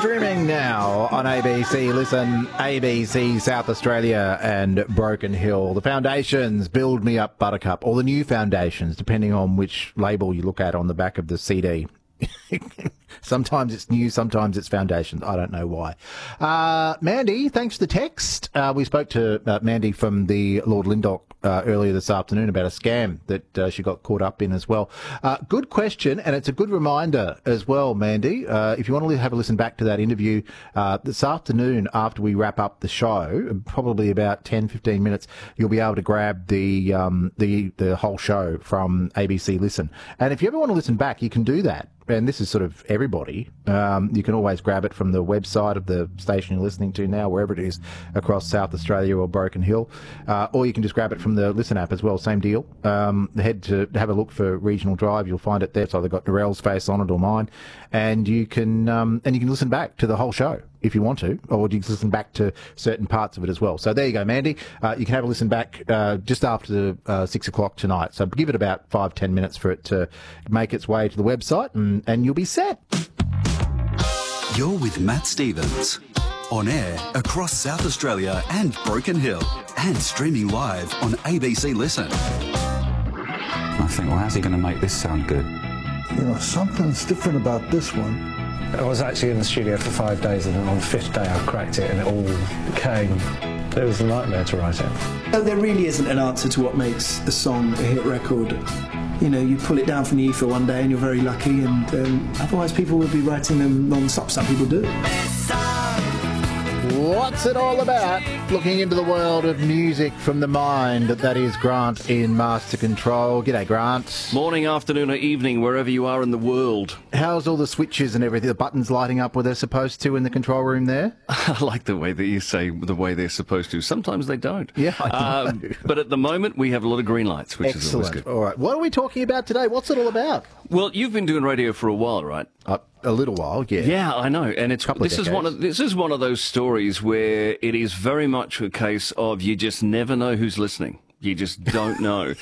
Streaming now on ABC Listen, ABC South Australia and Broken Hill. The Foundations, Build Me Up Buttercup, or the new Foundations, depending on which label you look at on the back of the CD. Sometimes it's new, sometimes it's Foundations. I don't know why. Mandy, thanks for the text. We spoke to Mandy from the Lord Linddock earlier this afternoon about a scam that she got caught up in as well. Good question, and it's a good reminder as well, Mandy. If you want to have a listen back to that interview this afternoon after we wrap up the show, probably about 10, 15 minutes, you'll be able to grab the whole show from ABC Listen. And if you ever want to listen back, you can do that. And this is sort of everybody. You can always grab it from the website of the station you're listening to now, wherever it is across South Australia or Broken Hill. Or you can just grab it from the Listen app as well, same deal. Head to have a look for Regional Drive. You'll find it there. It's either got Narelle's face on it or mine. And you can listen back to the whole show if you want to, or you can listen back to certain parts of it as well. So there you go, Mandy. You can have a listen back just after 6 o'clock tonight. So give it about 5-10 minutes for it to make its way to the website, and you'll be set. You're with Matt Stevens, on air across South Australia and Broken Hill, and streaming live on ABC Listen. I think, well, how's he going to make this sound good? You know, something's different about this one. I was actually in the studio for 5 days, and then on the 5th day I cracked it, and it all came. It was a nightmare to write it. There really isn't an answer to what makes a song a hit record. You know, you pull it down from the ether one day and you're very lucky, and otherwise people would be writing them non-stop. Some people do. What's it all about? Looking into the world of music from the mind. That is Grant in Master Control. G'day, Grant. Morning, afternoon or evening, wherever you are in the world. How's all the switches and everything, the buttons lighting up where they're supposed to in the control room there? I like the way that you say the way they're supposed to. Sometimes they don't. Yeah, I know. But at the moment, we have a lot of green lights, which is always good. All right. What are we talking about today? What's it all about? Well, you've been doing radio for a while, right? A little while, yeah. Yeah, I know, and this is one of those stories where it is very much a case of you just never know who's listening. You just don't know.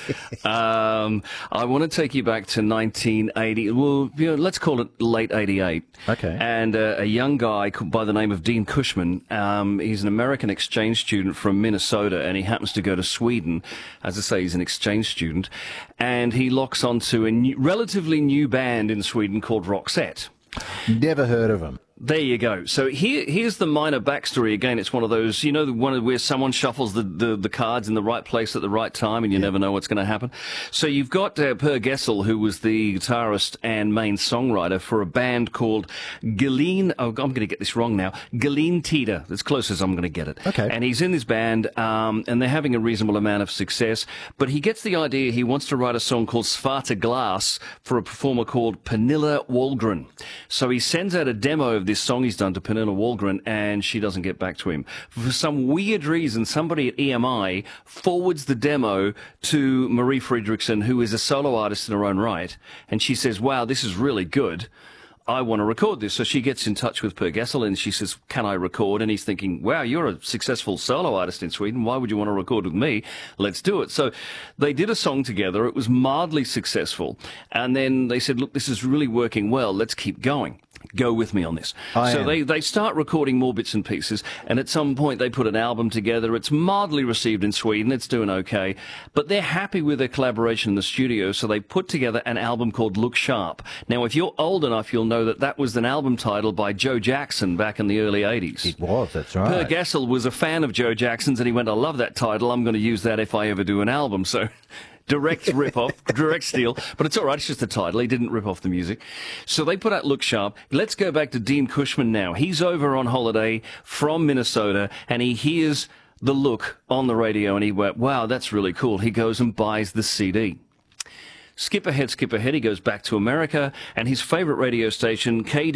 I want to take you back to 1980. Well, let's call it late 88. Okay. And a young guy by the name of Dean Cushman. He's an American exchange student from Minnesota, and he happens to go to Sweden. As I say, he's an exchange student, and he locks onto a relatively new band in Sweden called Roxette. Never heard of them. There you go. So here's the minor backstory. Again, it's one of those, where someone shuffles the cards in the right place at the right time, and you never know what's going to happen. So you've got Per Gessle, who was the guitarist and main songwriter for a band called Gelin. Oh, I'm going to get this wrong now. Gelin Tider. As close as I'm going to get it. Okay. And he's in this band, and they're having a reasonable amount of success. But he gets the idea he wants to write a song called Svarta Glass for a performer called Pernilla Wahlgren. So he sends out a demo of this song he's done to Pernilla Wahlgren, and she doesn't get back to him. For some weird reason, somebody at EMI forwards the demo to Marie Fredriksson, who is a solo artist in her own right, and she says, wow, this is really good. I want to record this. So she gets in touch with Per Gessle and she says, can I record? And he's thinking, wow, you're a successful solo artist in Sweden. Why would you want to record with me? Let's do it. So they did a song together. It was mildly successful. And then they said, look, this is really working well. Let's keep going. Go with me on this. So they start recording more bits and pieces, and at some point they put an album together. It's mildly received in Sweden. It's doing okay. But they're happy with their collaboration in the studio, so they put together an album called Look Sharp. Now, if you're old enough, you'll know that was an album title by Joe Jackson back in the early 80s. It was, that's right. Per Gessle was a fan of Joe Jackson's, and he went, I love that title. I'm going to use that if I ever do an album. So direct rip-off, direct steal, but it's all right, it's just the title. He didn't rip off the music. So they put out Look Sharp. Let's go back to Dean Cushman now. He's over on holiday from Minnesota, and he hears the Look on the radio, and he went, wow, that's really cool. He goes and buys the CD. Skip ahead, he goes back to America, and his favorite radio station, KD